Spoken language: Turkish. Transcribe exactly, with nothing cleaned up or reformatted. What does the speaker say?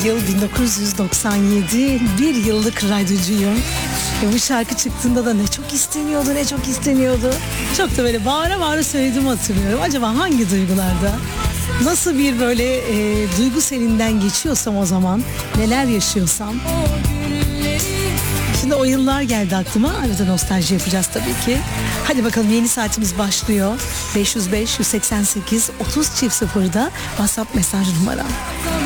Yıl bin dokuz yüz doksan yedi, bir yıllık radyocuyum. E bu şarkı çıktığında da ne çok isteniyordu, ne çok isteniyordu. Çok da böyle bağıra bağıra söylediğimi hatırlıyorum. Acaba hangi duygularda? Nasıl bir böyle e, duygu selinden geçiyorsam o zaman, neler yaşıyorsam. Şimdi o yıllar geldi aklıma. Arada nostalji yapacağız tabii ki. Hadi bakalım, yeni saatimiz başlıyor. beş yüz beş yüz seksen sekiz otuz çift sıfırda WhatsApp mesaj numaram.